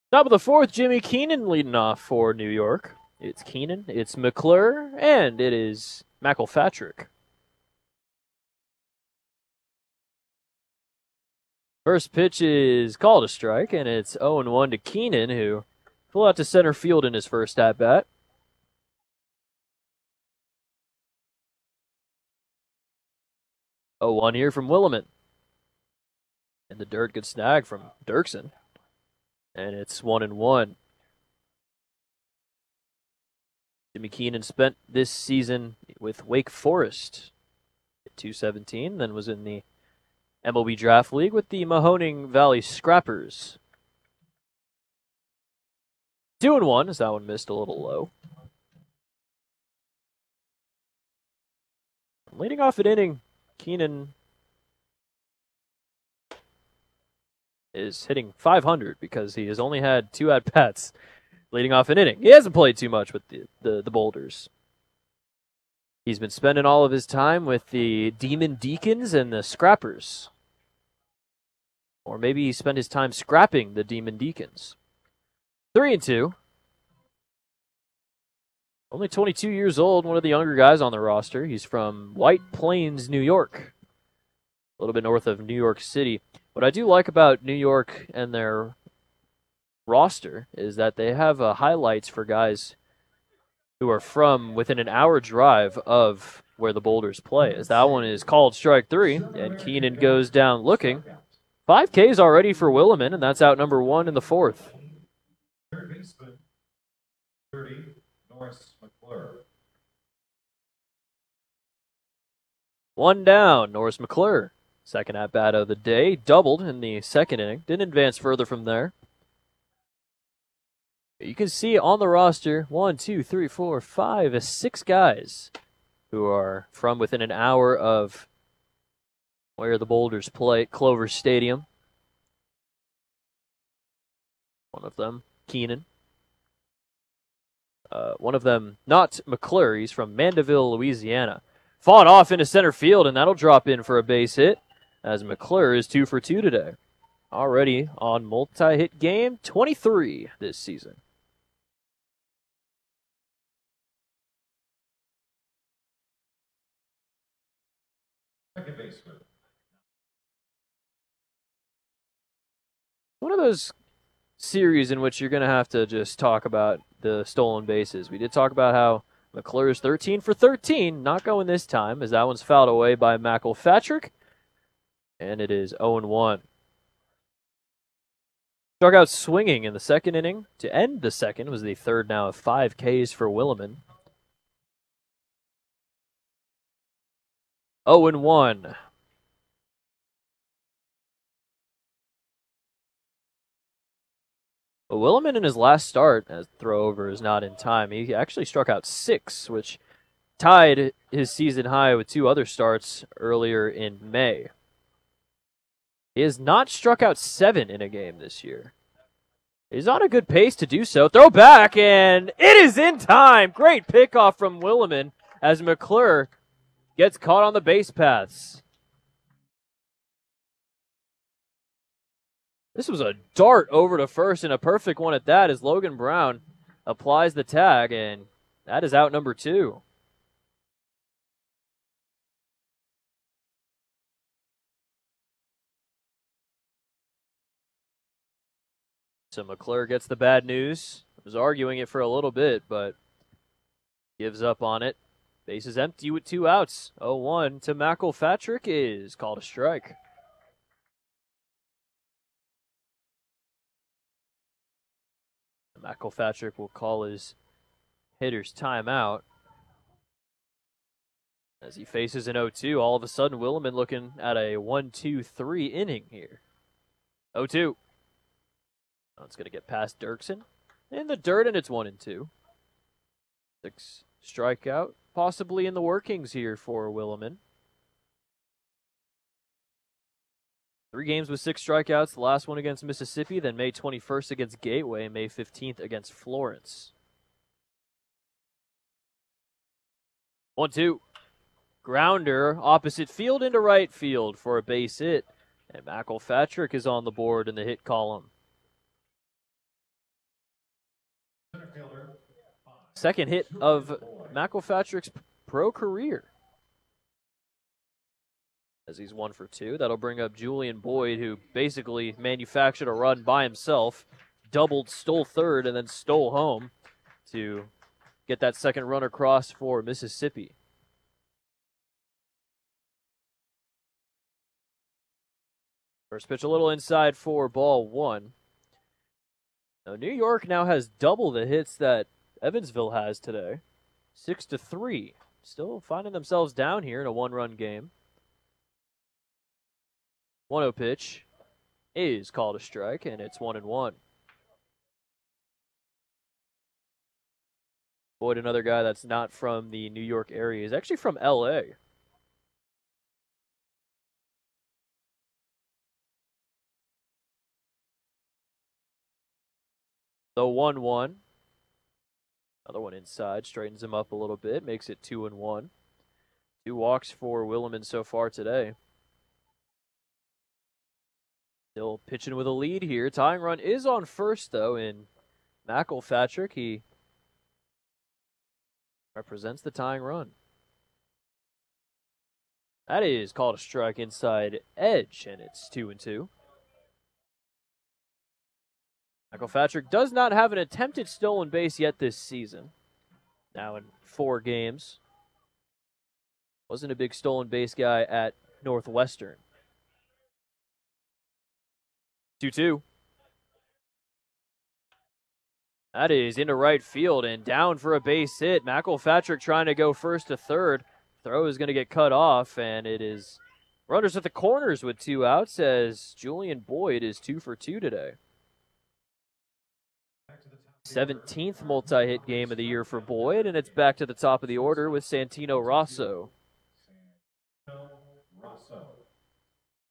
Top of the fourth, Jimmy Keenan leading off for New York. It's Keenan, it's McClure, and it is McElpatrick. First pitch is called a strike, and it's 0-1 to Keenan, who flew out to center field in his first at bat. 0-1 here from Williman. And the dirt good snag from Dirksen. And it's 1-1. Jimmy Keenan spent this season with Wake Forest at 217, then was in the MLB Draft League with the Mahoning Valley Scrappers. 2-1 as that one missed a little low. Leading off an inning, Keenan is hitting .500 because he has only had 2 at-bats leading off an inning. He hasn't played too much with the Boulders. He's been spending all of his time with the Demon Deacons and the Scrappers. Or maybe he spent his time scrapping the Demon Deacons. 3-2. Only 22 years old, one of the younger guys on the roster. He's from White Plains, New York. A little bit north of New York City. What I do like about New York and their roster is that they have highlights for guys who are from within an hour drive of where the Boulders play. As that one is called strike 3, and Keenan goes down looking. 5 Ks already for Williman, and that's out number 1 in the fourth. Third baseman, 30, Norris McClure. 1 down, Norris McClure. Second at bat of the day, doubled in the second inning. Didn't advance further from there. You can see on the roster 1, 2, 3, 4, 5, 6 guys who are from within an hour of where the Boulders play at Clover Stadium. One of them, Keenan. One of them, not McClure. He's from Mandeville, Louisiana. Fought off into center field, and that'll drop in for a base hit as McClure is 2 for 2 today. Already on multi-hit game 23 this season. Second baseman. One of those series in which you're going to have to just talk about the stolen bases. We did talk about how McClure is 13 for 13, not going this time, as that one's fouled away by McElpatrick, and it is 0-1. Struck out swinging in the second inning. To end the second was the third now of 5 Ks for Williman. 0-1. But Williman in his last start, as throw over is not in time, he actually struck out 6, which tied his season high with 2 other starts earlier in May. He has not struck out 7 in a game this year. He's on a good pace to do so. Throw back, and it is in time. Great pickoff from Williman as McClure gets caught on the base paths. This was a dart over to first, and a perfect one at that as Logan Brown applies the tag, and that is out number 2. So McClure gets the bad news. Was arguing it for a little bit, but gives up on it. Base is empty with 2 outs. 0-1 to McElpatrick is called a strike. McElpatrick will call his hitter's timeout as he faces an 0-2. All of a sudden, Williman looking at a 1-2-3 inning here. 0-2. Oh, it's going to get past Dirksen in the dirt, and it's 1-2. 6 strikeout, possibly in the workings here for Williman. 3 games with 6 strikeouts, the last one against Mississippi, then May 21st against Gateway, May 15th against Florence. 1-2. Grounder, opposite field into right field for a base hit. And McElpatrick is on the board in the hit column. Second hit of McElpatrick's pro career. As he's 1 for 2. That'll bring up Julian Boyd, who basically manufactured a run by himself, doubled, stole third, and then stole home to get that second run across for Mississippi. First pitch a little inside for ball 1. Now, New York now has double the hits that Evansville has today. 6-3. Still finding themselves down here in a one-run game. 1-0 pitch is called a strike, and it's 1-1. Boyd, another guy that's not from the New York area. He's actually from L.A. So 1-1. Another one inside, straightens him up a little bit, makes it 2-1. 2 walks for Williman so far today. Still pitching with a lead here. Tying run is on first, though, in McElpatrick. He represents the tying run. That is called a strike inside edge, and it's 2-2. McElpatrick does not have an attempted stolen base yet this season. Now in 4 games. Wasn't a big stolen base guy at Northwestern. 2-2. That is into right field and down for a base hit. McElpatrick trying to go first to third. Throw is going to get cut off, and it is runners at the corners with 2 outs as Julian Boyd is 2 for 2 today. 17th multi-hit game of the year for Boyd, and it's back to the top of the order with Santino Rosso.